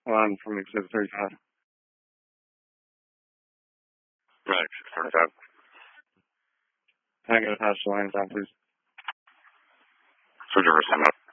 line from Exhibit 35. Right, 35. Can I get a pass the line down, please? Surgery,